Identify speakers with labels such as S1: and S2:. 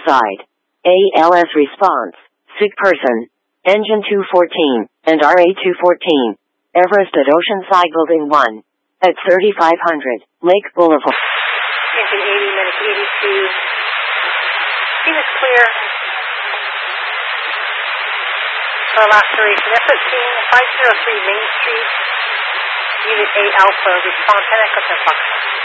S1: Side. ALS response. Sick person. Engine 214 and RA 214. Everest at Oceanside Building 1. At 3500 Lake Boulevard.
S2: Engine 80 minutes 82. Team is clear. For last duration, F-15, 503 Main Street, Unit A Alpha, respond 10 Echo 10 Fox.